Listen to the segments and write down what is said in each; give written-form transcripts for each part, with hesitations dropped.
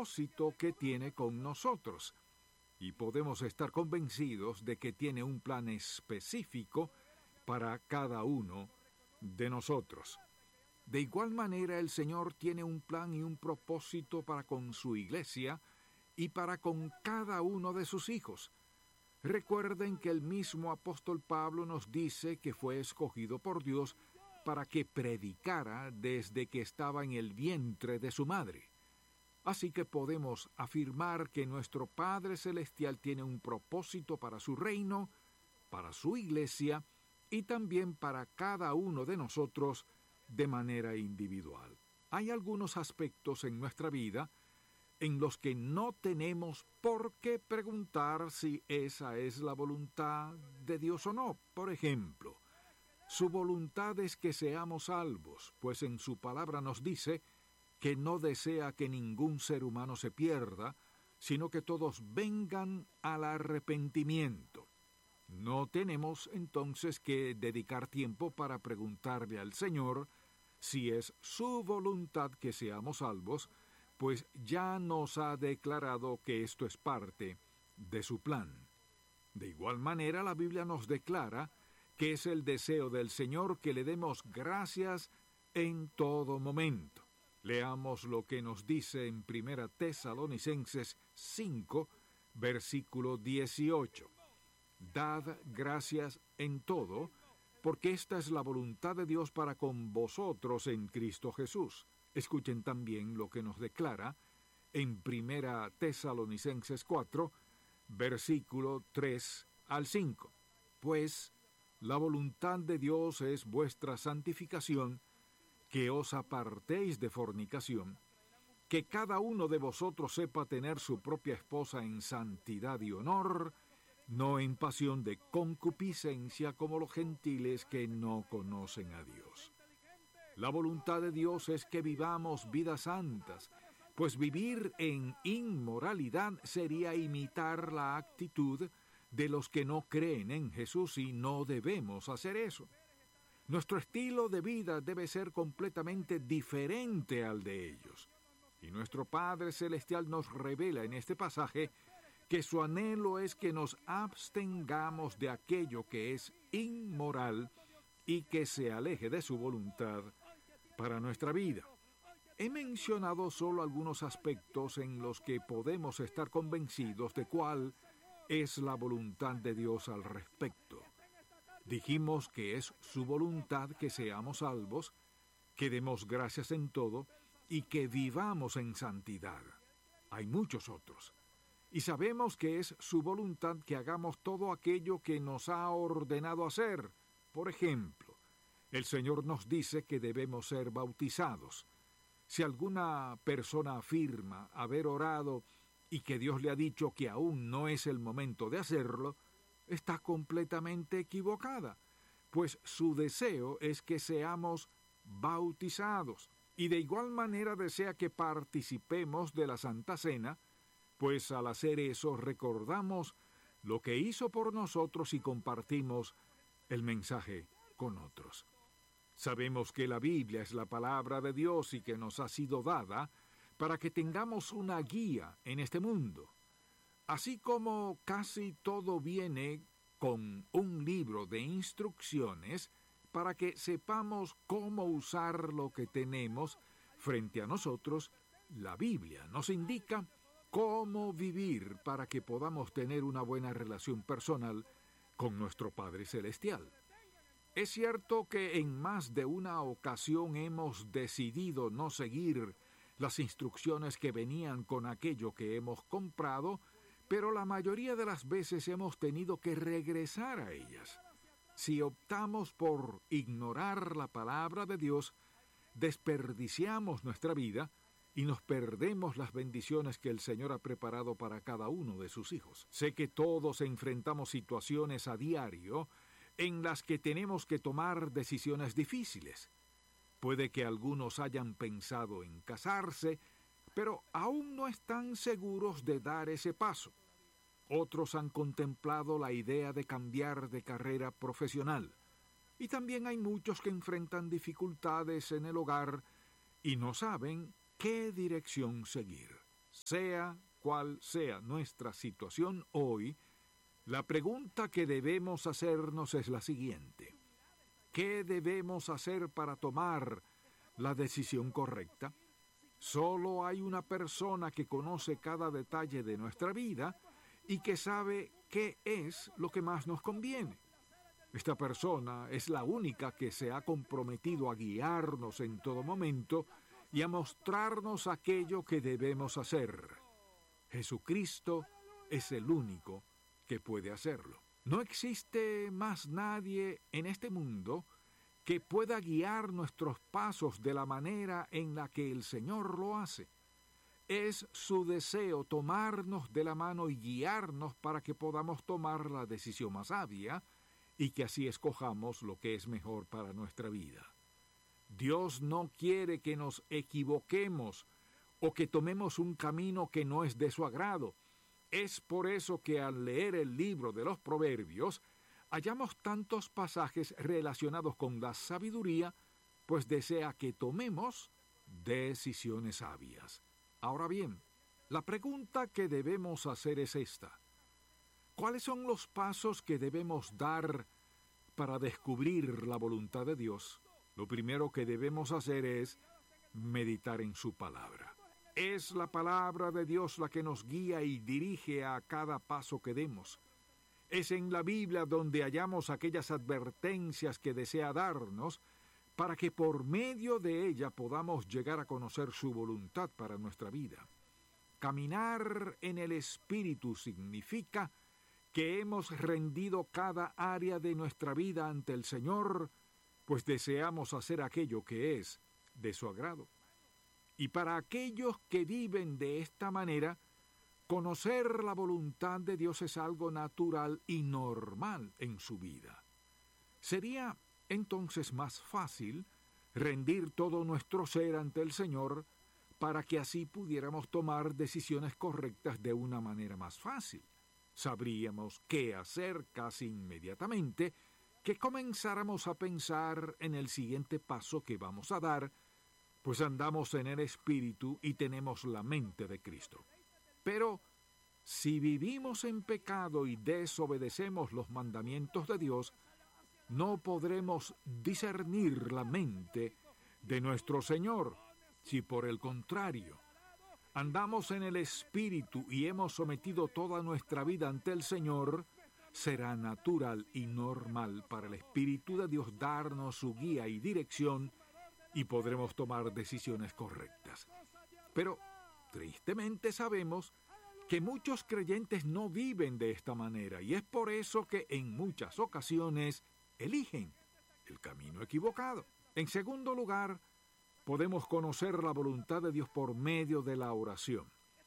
propósito que tiene con nosotros, y podemos estar convencidos de que tiene un plan específico para cada uno de nosotros. De igual manera, el Señor tiene un plan y un propósito para con su iglesia y para con cada uno de sus hijos. Recuerden que el mismo apóstol Pablo nos dice que fue escogido por Dios para que predicara desde que estaba en el vientre de su madre. Así que podemos afirmar que nuestro Padre Celestial tiene un propósito para su reino, para su iglesia y también para cada uno de nosotros de manera individual. Hay algunos aspectos en nuestra vida en los que no tenemos por qué preguntar si esa es la voluntad de Dios o no. Por ejemplo, su voluntad es que seamos salvos, pues en su palabra nos dice que no desea que ningún ser humano se pierda, sino que todos vengan al arrepentimiento. No tenemos entonces que dedicar tiempo para preguntarle al Señor si es su voluntad que seamos salvos, pues ya nos ha declarado que esto es parte de su plan. De igual manera, la Biblia nos declara que es el deseo del Señor que le demos gracias en todo momento. Leamos lo que nos dice en 1 Tesalonicenses 5, versículo 18. Dad gracias en todo, porque esta es la voluntad de Dios para con vosotros en Cristo Jesús. Escuchen también lo que nos declara en 1 Tesalonicenses 4, versículo 3 al 5. Pues la voluntad de Dios es vuestra santificación, que os apartéis de fornicación, que cada uno de vosotros sepa tener su propia esposa en santidad y honor, no en pasión de concupiscencia como los gentiles que no conocen a Dios. La voluntad de Dios es que vivamos vidas santas, pues vivir en inmoralidad sería imitar la actitud de los que no creen en Jesús y no debemos hacer eso. Nuestro estilo de vida debe ser completamente diferente al de ellos. Y nuestro Padre Celestial nos revela en este pasaje que su anhelo es que nos abstengamos de aquello que es inmoral y que se aleje de su voluntad para nuestra vida. He mencionado solo algunos aspectos en los que podemos estar convencidos de cuál es la voluntad de Dios al respecto. Dijimos que es su voluntad que seamos salvos, que demos gracias en todo y que vivamos en santidad. Hay muchos otros. Y sabemos que es su voluntad que hagamos todo aquello que nos ha ordenado hacer. Por ejemplo, el Señor nos dice que debemos ser bautizados. Si alguna persona afirma haber orado y que Dios le ha dicho que aún no es el momento de hacerlo, está completamente equivocada, pues su deseo es que seamos bautizados, y de igual manera desea que participemos de la Santa Cena, pues al hacer eso recordamos lo que hizo por nosotros y compartimos el mensaje con otros. Sabemos que la Biblia es la palabra de Dios y que nos ha sido dada para que tengamos una guía en este mundo. Así como casi todo viene con un libro de instrucciones para que sepamos cómo usar lo que tenemos frente a nosotros, la Biblia nos indica cómo vivir para que podamos tener una buena relación personal con nuestro Padre Celestial. Es cierto que en más de una ocasión hemos decidido no seguir las instrucciones que venían con aquello que hemos comprado, pero la mayoría de las veces hemos tenido que regresar a ellas. Si optamos por ignorar la palabra de Dios, desperdiciamos nuestra vida y nos perdemos las bendiciones que el Señor ha preparado para cada uno de sus hijos. Sé que todos enfrentamos situaciones a diario en las que tenemos que tomar decisiones difíciles. Puede que algunos hayan pensado en casarse, pero aún no están seguros de dar ese paso. Otros han contemplado la idea de cambiar de carrera profesional. Y también hay muchos que enfrentan dificultades en el hogar y no saben qué dirección seguir. Sea cual sea nuestra situación hoy, la pregunta que debemos hacernos es la siguiente: ¿qué debemos hacer para tomar la decisión correcta? Solo hay una persona que conoce cada detalle de nuestra vida y que sabe qué es lo que más nos conviene. Esta persona es la única que se ha comprometido a guiarnos en todo momento y a mostrarnos aquello que debemos hacer. Jesucristo es el único que puede hacerlo. No existe más nadie en este mundo que pueda guiar nuestros pasos de la manera en la que el Señor lo hace. Es su deseo tomarnos de la mano y guiarnos para que podamos tomar la decisión más sabia y que así escojamos lo que es mejor para nuestra vida. Dios no quiere que nos equivoquemos o que tomemos un camino que no es de su agrado. Es por eso que al leer el libro de los Proverbios, hallamos tantos pasajes relacionados con la sabiduría, pues desea que tomemos decisiones sabias. Ahora bien, la pregunta que debemos hacer es esta: ¿cuáles son los pasos que debemos dar para descubrir la voluntad de Dios? Lo primero que debemos hacer es meditar en su palabra. Es la palabra de Dios la que nos guía y dirige a cada paso que demos. Es en la Biblia donde hallamos aquellas advertencias que desea darnos para que por medio de ella podamos llegar a conocer su voluntad para nuestra vida. Caminar en el Espíritu significa que hemos rendido cada área de nuestra vida ante el Señor, pues deseamos hacer aquello que es de su agrado. Y para aquellos que viven de esta manera, conocer la voluntad de Dios es algo natural y normal en su vida. Sería entonces más fácil rendir todo nuestro ser ante el Señor para que así pudiéramos tomar decisiones correctas de una manera más fácil. Sabríamos qué hacer casi inmediatamente que comenzáramos a pensar en el siguiente paso que vamos a dar, pues andamos en el Espíritu y tenemos la mente de Cristo. Pero si vivimos en pecado y desobedecemos los mandamientos de Dios, no podremos discernir la mente de nuestro Señor. Si por el contrario andamos en el Espíritu y hemos sometido toda nuestra vida ante el Señor, será natural y normal para el Espíritu de Dios darnos su guía y dirección y podremos tomar decisiones correctas. Pero, tristemente sabemos que muchos creyentes no viven de esta manera y es por eso que en muchas ocasiones eligen el camino equivocado. En segundo lugar, podemos conocer la voluntad de Dios por medio de la oración.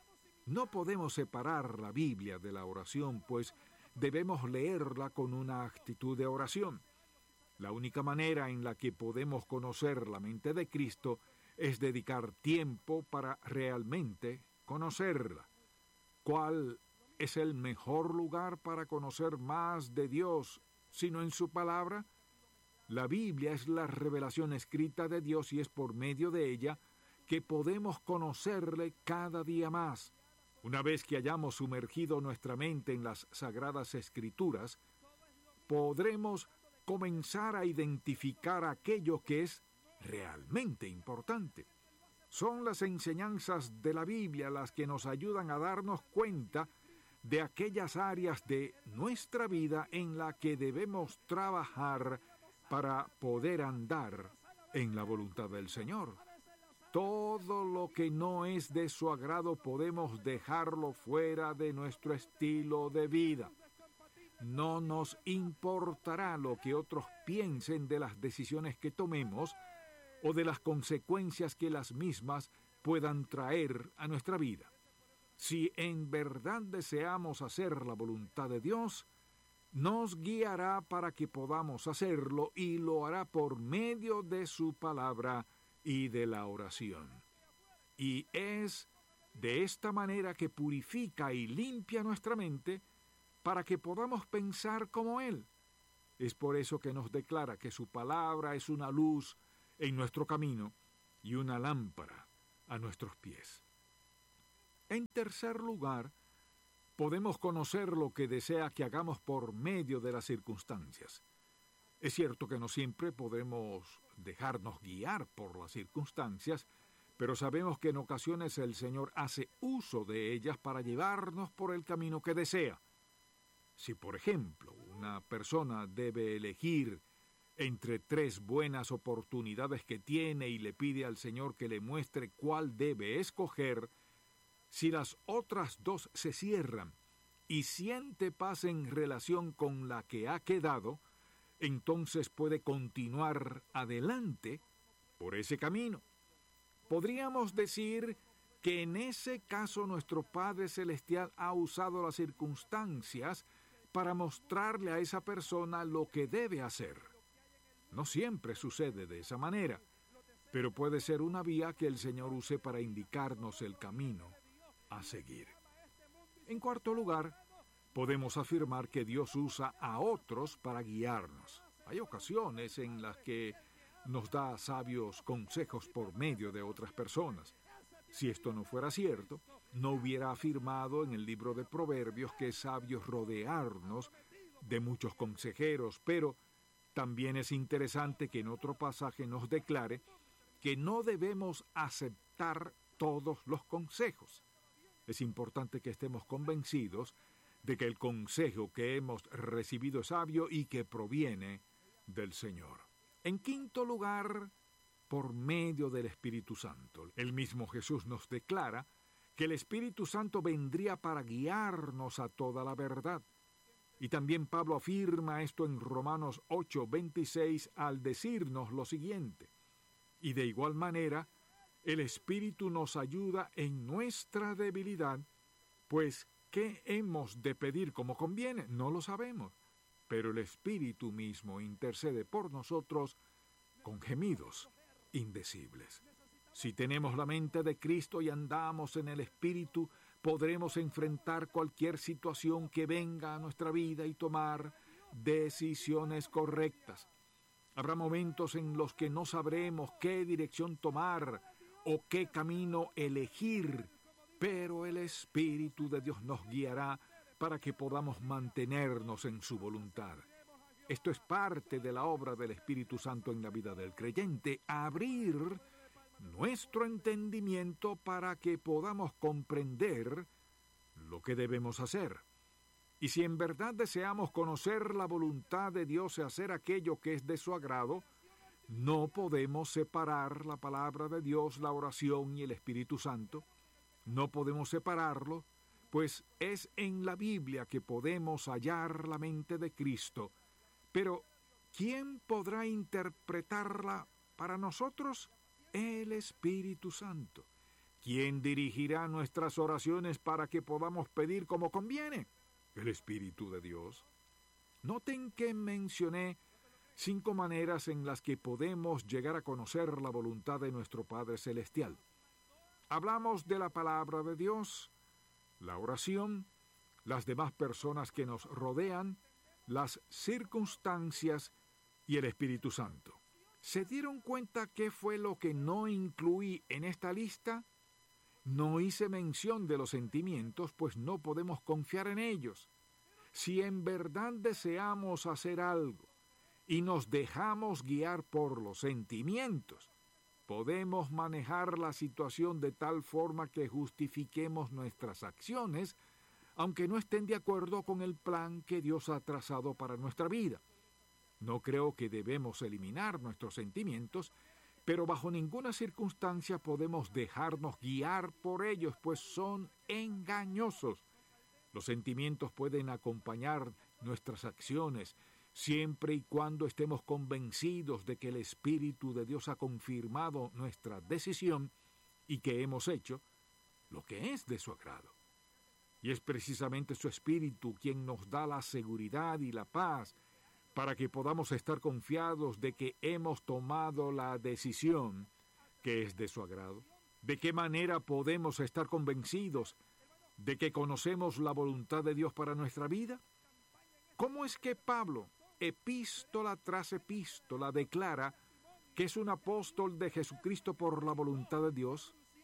No podemos separar la Biblia de la oración, pues debemos leerla con una actitud de oración. La única manera en la que podemos conocer la mente de Cristo es dedicar tiempo para realmente conocerla. ¿Cuál es el mejor lugar para conocer más de Dios sino en su palabra? La Biblia es la revelación escrita de Dios y es por medio de ella que podemos conocerle cada día más. Una vez que hayamos sumergido nuestra mente en las Sagradas Escrituras, podremos comenzar a identificar aquello que es realmente importante. Son las enseñanzas de la Biblia las que nos ayudan a darnos cuenta de aquellas áreas de nuestra vida en las que debemos trabajar para poder andar en la voluntad del Señor. Todo lo que no es de su agrado podemos dejarlo fuera de nuestro estilo de vida. No nos importará lo que otros piensen de las decisiones que tomemos o de las consecuencias que las mismas puedan traer a nuestra vida. Si en verdad deseamos hacer la voluntad de Dios, nos guiará para que podamos hacerlo y lo hará por medio de su palabra y de la oración. Y es de esta manera que purifica y limpia nuestra mente para que podamos pensar como Él. Es por eso que nos declara que su palabra es una luz en nuestro camino y una lámpara a nuestros pies. En tercer lugar, podemos conocer lo que desea que hagamos por medio de las circunstancias. Es cierto que no siempre podemos dejarnos guiar por las circunstancias, pero sabemos que en ocasiones el Señor hace uso de ellas para llevarnos por el camino que desea. Si, por ejemplo, una persona debe elegir entre 3 buenas oportunidades que tiene y le pide al Señor que le muestre cuál debe escoger, si las otras 2 se cierran y siente paz en relación con la que ha quedado, entonces puede continuar adelante por ese camino. Podríamos decir que en ese caso nuestro Padre Celestial ha usado las circunstancias para mostrarle a esa persona lo que debe hacer. No siempre sucede de esa manera, pero puede ser una vía que el Señor use para indicarnos el camino a seguir. En cuarto lugar, podemos afirmar que Dios usa a otros para guiarnos. Hay ocasiones en las que nos da sabios consejos por medio de otras personas. Si esto no fuera cierto, no hubiera afirmado en el libro de Proverbios que es sabio rodearnos de muchos consejeros, pero también es interesante que en otro pasaje nos declare que no debemos aceptar todos los consejos. Es importante que estemos convencidos de que el consejo que hemos recibido es sabio y que proviene del Señor. En quinto lugar, por medio del Espíritu Santo. El mismo Jesús nos declara que el Espíritu Santo vendría para guiarnos a toda la verdad. Y también Pablo afirma esto en Romanos 8:26 al decirnos lo siguiente: y de igual manera, el Espíritu nos ayuda en nuestra debilidad, pues ¿qué hemos de pedir como conviene? No lo sabemos, pero el Espíritu mismo intercede por nosotros con gemidos indecibles. Si tenemos la mente de Cristo y andamos en el Espíritu, podremos enfrentar cualquier situación que venga a nuestra vida y tomar decisiones correctas. Habrá momentos en los que no sabremos qué dirección tomar o qué camino elegir, pero el Espíritu de Dios nos guiará para que podamos mantenernos en su voluntad. Esto es parte de la obra del Espíritu Santo en la vida del creyente, abrir nuestro entendimiento para que podamos comprender lo que debemos hacer. Y si en verdad deseamos conocer la voluntad de Dios y hacer aquello que es de su agrado, no podemos separar la palabra de Dios, la oración y el Espíritu Santo. No podemos separarlo, pues es en la Biblia que podemos hallar la mente de Cristo. Pero, ¿quién podrá interpretarla para nosotros? El Espíritu Santo. ¿Quién dirigirá nuestras oraciones para que podamos pedir como conviene? El Espíritu de Dios. Noten que mencioné 5 maneras en las que podemos llegar a conocer la voluntad de nuestro Padre Celestial. Hablamos de la palabra de Dios, la oración, las demás personas que nos rodean, las circunstancias y el Espíritu Santo. ¿Se dieron cuenta qué fue lo que no incluí en esta lista? No hice mención de los sentimientos, pues no podemos confiar en ellos. Si en verdad deseamos hacer algo y nos dejamos guiar por los sentimientos, podemos manejar la situación de tal forma que justifiquemos nuestras acciones, aunque no estén de acuerdo con el plan que Dios ha trazado para nuestra vida. No creo que debemos eliminar nuestros sentimientos, pero bajo ninguna circunstancia podemos dejarnos guiar por ellos, pues son engañosos. Los sentimientos pueden acompañar nuestras acciones, siempre y cuando estemos convencidos de que el Espíritu de Dios ha confirmado nuestra decisión y que hemos hecho lo que es de su agrado. Y es precisamente su Espíritu quien nos da la seguridad y la paz para que podamos estar confiados de que hemos tomado la decisión que es de su agrado. ¿De qué manera podemos estar convencidos de que conocemos la voluntad de Dios para nuestra vida? ¿Cómo es que Pablo, epístola tras epístola, declara que es un apóstol de Jesucristo por la voluntad de Dios?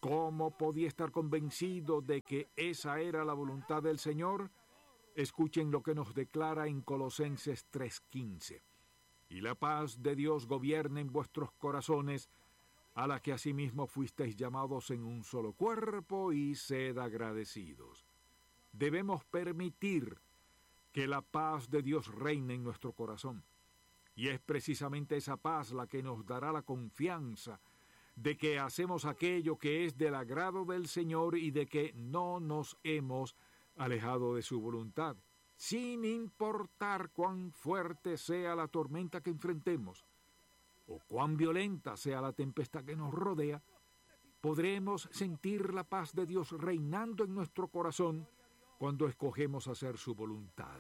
¿Cómo podía estar convencido de que esa era la voluntad del Señor? Escuchen lo que nos declara en Colosenses 3:15. Y la paz de Dios gobierne en vuestros corazones, a la que asimismo fuisteis llamados en un solo cuerpo, y sed agradecidos. Debemos permitir que la paz de Dios reine en nuestro corazón. Y es precisamente esa paz la que nos dará la confianza de que hacemos aquello que es del agrado del Señor y de que no nos hemos alejado de su voluntad, sin importar cuán fuerte sea la tormenta que enfrentemos o cuán violenta sea la tempestad que nos rodea. Podremos sentir la paz de Dios reinando en nuestro corazón cuando escogemos hacer su voluntad.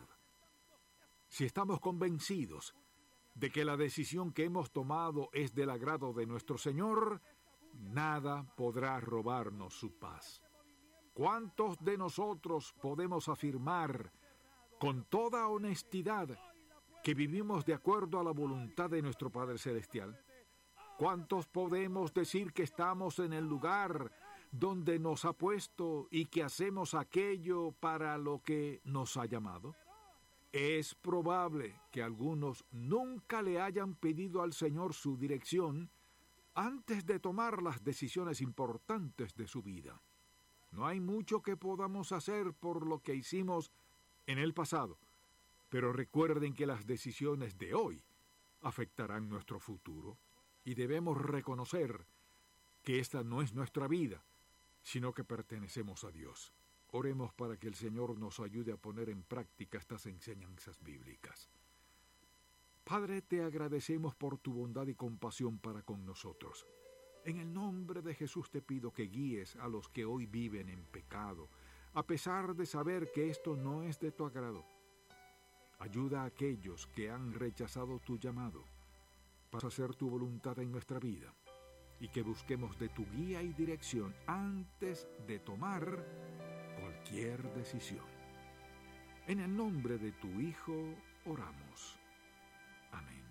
Si estamos convencidos de que la decisión que hemos tomado es del agrado de nuestro Señor, nada podrá robarnos su paz. ¿Cuántos de nosotros podemos afirmar con toda honestidad que vivimos de acuerdo a la voluntad de nuestro Padre Celestial? ¿Cuántos podemos decir que estamos en el lugar donde nos ha puesto y que hacemos aquello para lo que nos ha llamado? Es probable que algunos nunca le hayan pedido al Señor su dirección antes de tomar las decisiones importantes de su vida. No hay mucho que podamos hacer por lo que hicimos en el pasado, pero recuerden que las decisiones de hoy afectarán nuestro futuro y debemos reconocer que esta no es nuestra vida, sino que pertenecemos a Dios. Oremos para que el Señor nos ayude a poner en práctica estas enseñanzas bíblicas. Padre, te agradecemos por tu bondad y compasión para con nosotros. En el nombre de Jesús te pido que guíes a los que hoy viven en pecado, a pesar de saber que esto no es de tu agrado. Ayuda a aquellos que han rechazado tu llamado para hacer tu voluntad en nuestra vida y que busquemos de tu guía y dirección antes de tomar cualquier decisión. En el nombre de tu Hijo oramos. Amén.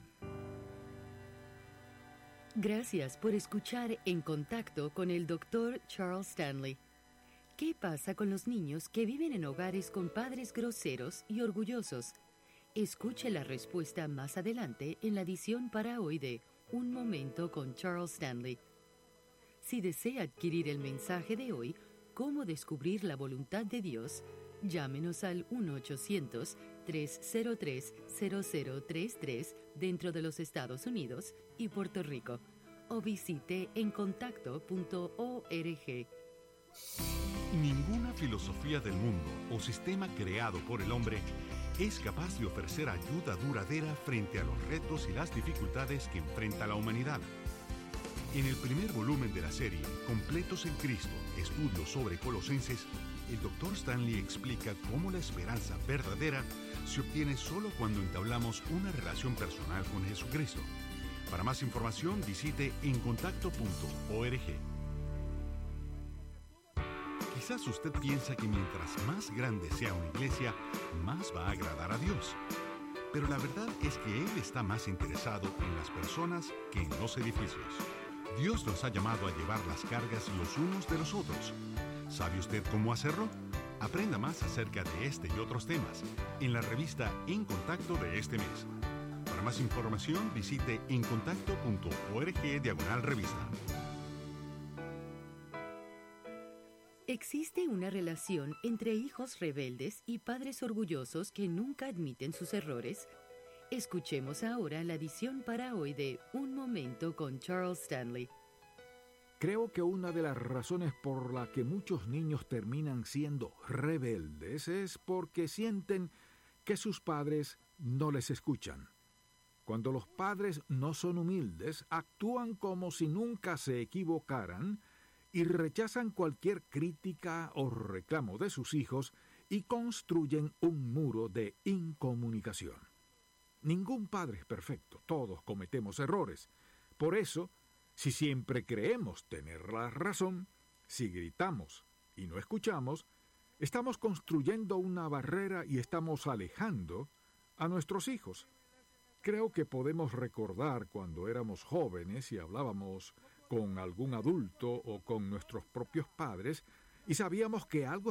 Gracias por escuchar En Contacto con el Dr. Charles Stanley. ¿Qué pasa con los niños que viven en hogares con padres groseros y orgullosos? Escuche la respuesta más adelante en la edición para hoy de Un Momento con Charles Stanley. Si desea adquirir el mensaje de hoy, Cómo descubrir la voluntad de Dios, llámenos al 1-800-303-0033 dentro de los Estados Unidos y Puerto Rico, o visite encontacto.org. Ninguna filosofía del mundo o sistema creado por el hombre es capaz de ofrecer ayuda duradera frente a los retos y las dificultades que enfrenta la humanidad. En el primer volumen de la serie, Completos en Cristo, estudios sobre Colosenses, el Dr. Stanley explica cómo la esperanza verdadera se obtiene solo cuando entablamos una relación personal con Jesucristo. Para más información, visite encontacto.org. Quizás usted piensa que mientras más grande sea una iglesia, más va a agradar a Dios. Pero la verdad es que Él está más interesado en las personas que en los edificios. Dios nos ha llamado a llevar las cargas los unos de los otros. ¿Sabe usted cómo hacerlo? Aprenda más acerca de este y otros temas en la revista En Contacto de este mes. Para más información, visite encontacto.org/revista. Existe una relación entre hijos rebeldes y padres orgullosos que nunca admiten sus errores. Escuchemos ahora la edición para hoy de Un Momento con Charles Stanley. Creo que una de las razones por la que muchos niños terminan siendo rebeldes es porque sienten que sus padres no les escuchan. Cuando los padres no son humildes, actúan como si nunca se equivocaran y rechazan cualquier crítica o reclamo de sus hijos y construyen un muro de incomunicación. Ningún padre es perfecto, todos cometemos errores. Por eso, si siempre creemos tener la razón, si gritamos y no escuchamos, estamos construyendo una barrera y estamos alejando a nuestros hijos. Creo que podemos recordar cuando éramos jóvenes y hablábamos con algún adulto o con nuestros propios padres y sabíamos que algo